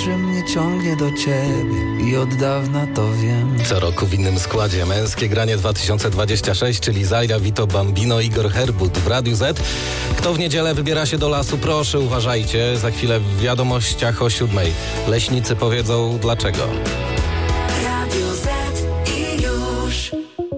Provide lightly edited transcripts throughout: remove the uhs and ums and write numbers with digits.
że mnie ciągnie do ciebie i od dawna to wiem. Co roku w innym składzie. Męskie granie 2026, czyli Zaira, Vito Bambino, Igor Herbut w Radiu Z. Kto w niedzielę wybiera się do lasu? Proszę uważajcie. Za chwilę w wiadomościach o 7:00. Leśnicy powiedzą dlaczego. Radio Z i już.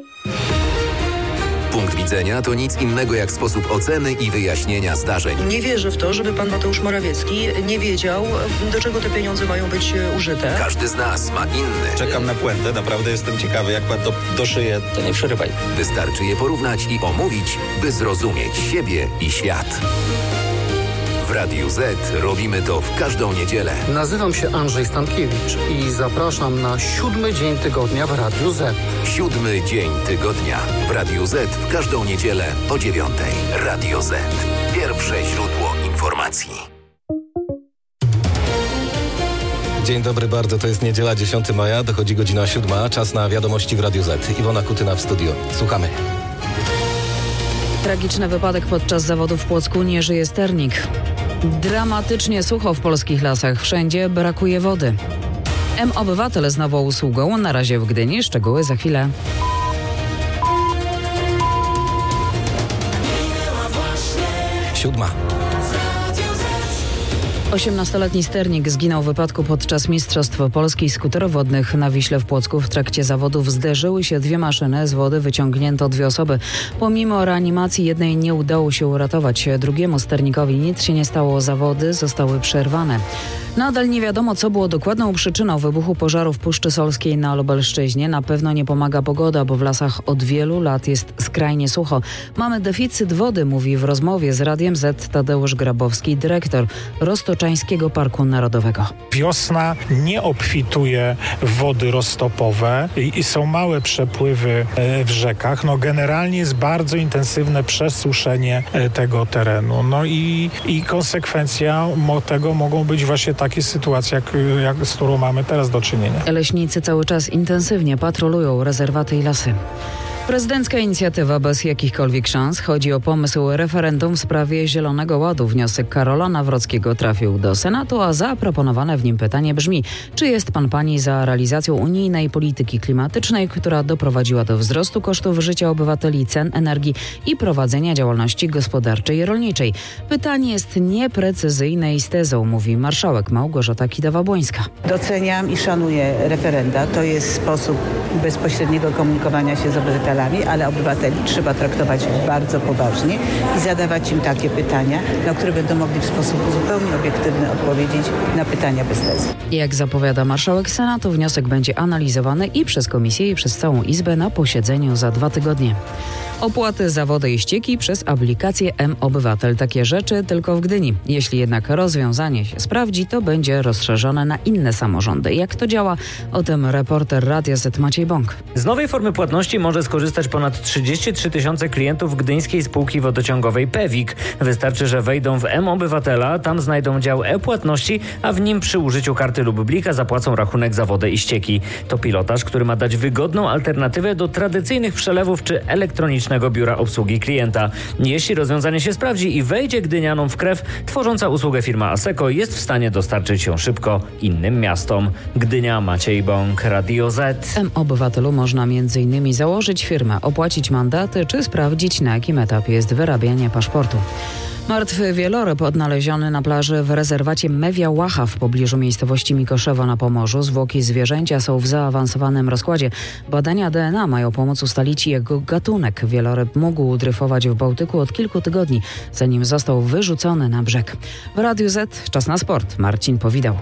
Punkt widzenia to nic innego jak sposób oceny i wyjaśnienia zdarzeń. Nie wierzę w to, żeby pan Mateusz Morawiecki nie wiedział, do czego te pieniądze mają być użyte. Każdy z nas ma inny. Czekam na puentę, naprawdę jestem ciekawy, jak pan to doszyje. To nie przerywaj. Wystarczy je porównać i omówić, by zrozumieć siebie i świat. W Radiu Z robimy to w każdą niedzielę. Nazywam się Andrzej Stankiewicz i zapraszam na 7. dzień tygodnia w Radiu Z. 7. dzień tygodnia w Radiu Z w każdą niedzielę o 9:00. Radio Z. Pierwsze źródło informacji. Dzień dobry bardzo, to jest niedziela 10 maja, dochodzi godzina 7:00, czas na wiadomości w Radiu Z. Iwona Kutyna w studio. Słuchamy. Tragiczny wypadek podczas zawodów w Płocku, nie żyje sternik. Dramatycznie sucho w polskich lasach, wszędzie brakuje wody. M-Obywatel z nową usługą, na razie w Gdyni, szczegóły za chwilę. 7:00. 18-letni sternik zginął w wypadku podczas Mistrzostw Polski skuterowodnych na Wiśle w Płocku. W trakcie zawodów zderzyły się dwie maszyny, z wody wyciągnięto 2 osoby. Pomimo reanimacji jednej nie udało się uratować. Drugiemu sternikowi nic się nie stało, zawody zostały przerwane. Nadal nie wiadomo, co było dokładną przyczyną wybuchu pożaru w Puszczy Solskiej na Lubelszczyźnie. Na pewno nie pomaga pogoda, bo w lasach od wielu lat jest skrajnie sucho. Mamy deficyt wody, mówi w rozmowie z Radiem Z Tadeusz Grabowski, dyrektor Roztoczańskiego Parku Narodowego. Wiosna nie obfituje w wody roztopowe i są małe przepływy w rzekach. Generalnie jest bardzo intensywne przesuszenie tego terenu. I konsekwencja tego mogą być właśnie takie sytuacje, z którą mamy teraz do czynienia. Leśnicy cały czas intensywnie patrolują rezerwaty i lasy. Prezydencka inicjatywa bez jakichkolwiek szans. Chodzi o pomysł referendum w sprawie Zielonego Ładu. Wniosek Karola Nawrockiego trafił do Senatu, a zaproponowane w nim pytanie brzmi: czy jest pan pani za realizacją unijnej polityki klimatycznej, która doprowadziła do wzrostu kosztów życia obywateli, cen energii i prowadzenia działalności gospodarczej i rolniczej? Pytanie jest nieprecyzyjne i z tezą, mówi marszałek Małgorzata Kidawa-Błońska. Doceniam i szanuję referenda. To jest sposób bezpośredniego komunikowania się z obywatelami, ale obywateli trzeba traktować bardzo poważnie i zadawać im takie pytania, na które będą mogli w sposób zupełnie obiektywny odpowiedzieć na pytania bez tezy. Jak zapowiada marszałek Senatu, wniosek będzie analizowany i przez komisję, i przez całą Izbę na posiedzeniu za 2 tygodnie. Opłaty za wodę i ścieki przez aplikację M-Obywatel. Takie rzeczy tylko w Gdyni. Jeśli jednak rozwiązanie się sprawdzi, to będzie rozszerzone na inne samorządy. Jak to działa? O tym reporter Radia Z Maciej Bąk. Z nowej formy płatności może skorzystać ponad 33 000 klientów gdyńskiej spółki wodociągowej PEWiK. Wystarczy, że wejdą w M-Obywatela, tam znajdą dział e-płatności, a w nim przy użyciu karty lub blika zapłacą rachunek za wodę i ścieki. To pilotaż, który ma dać wygodną alternatywę do tradycyjnych przelewów czy elektronicznego biura obsługi klienta. Jeśli rozwiązanie się sprawdzi i wejdzie gdynianom w krew, tworząca usługę firma Asseco jest w stanie dostarczyć ją szybko innym miastom. Gdynia, Maciej Bąk, Radio Z. W M-Obywatelu można m.in. założyć firmę, opłacić mandaty czy sprawdzić, na jakim etapie jest wyrabianie paszportu. Martwy wieloryb odnaleziony na plaży w rezerwacie Mewia Łacha w pobliżu miejscowości Mikoszewo na Pomorzu. Zwłoki zwierzęcia są w zaawansowanym rozkładzie. Badania DNA mają pomóc ustalić jego gatunek. Wieloryb mógł dryfować w Bałtyku od kilku tygodni, zanim został wyrzucony na brzeg. W Radiu Z czas na sport. Marcin Powidał.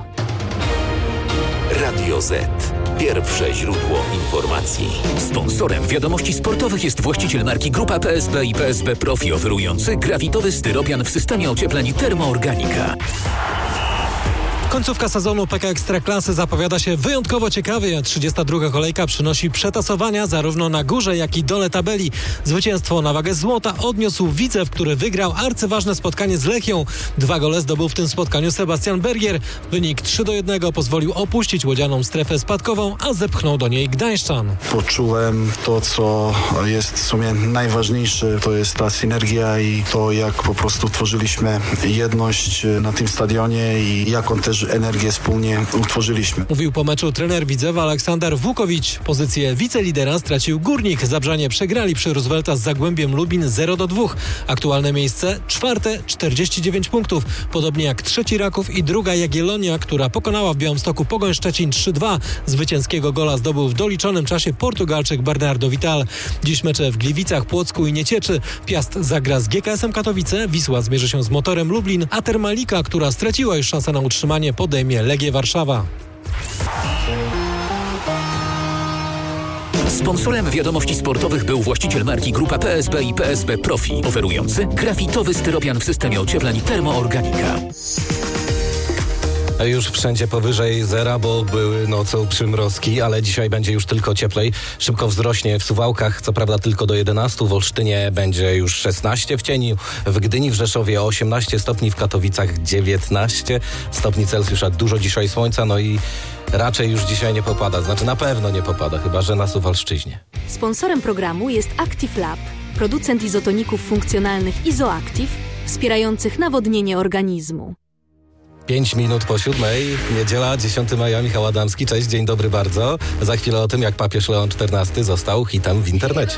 Radio Z. Pierwsze źródło informacji. Sponsorem wiadomości sportowych jest właściciel marki Grupa PSB i PSB Profi, oferujący grafitowy styropian w systemie ociepleń Termoorganika. Końcówka sezonu PK Ekstraklasy zapowiada się wyjątkowo ciekawie. 32. kolejka przynosi przetasowania zarówno na górze, jak i dole tabeli. Zwycięstwo na wagę złota odniósł Widzew, który wygrał arcyważne spotkanie z Lechią. 2 gole zdobył w tym spotkaniu Sebastian Bergier. Wynik 3-1 pozwolił opuścić łodzianą strefę spadkową, a zepchnął do niej Gdańszczan. Poczułem to, co jest w sumie najważniejsze. To jest ta synergia i to, jak po prostu tworzyliśmy jedność na tym stadionie i jak on też też energię wspólnie utworzyliśmy. Mówił po meczu trener Widzewa Aleksander Wukowicz. Pozycję wicelidera stracił Górnik. Zabrzanie przegrali przy Roosevelta z Zagłębiem Lubin 0-2. Aktualne miejsce 4, 49 punktów. Podobnie jak 3 Raków i 2 Jagiellonia, która pokonała w Białymstoku Pogoń Szczecin 3-2. Zwycięskiego gola zdobył w doliczonym czasie Portugalczyk Bernardo Vital. Dziś mecze w Gliwicach, Płocku i Niecieczy. Piast zagra z GKS-em Katowice, Wisła zmierzy się z Motorem Lublin, a Termalika, która straciła już szansę na utrzymanie, podejmie Legię Warszawa. Sponsorem wiadomości sportowych był właściciel marki Grupa PSB i PSB Profi, oferujący grafitowy styropian w systemie ociepleń Termoorganika. Już wszędzie powyżej zera, bo były nocą przymrozki, ale dzisiaj będzie już tylko cieplej. Szybko wzrośnie w Suwałkach, co prawda tylko do 11, w Olsztynie będzie już 16 w cieniu, w Gdyni, w Rzeszowie 18 stopni, w Katowicach 19 stopni Celsjusza. Dużo dzisiaj słońca, no i raczej już dzisiaj nie popada, znaczy na pewno nie popada, chyba że na Suwalszczyźnie. Sponsorem programu jest Active Lab, producent izotoników funkcjonalnych Izoactive, wspierających nawodnienie organizmu. 5 minut po 7, niedziela, 10 maja, Michał Adamski. Cześć, dzień dobry bardzo. Za chwilę o tym, jak papież Leon XIV został hitem w internecie.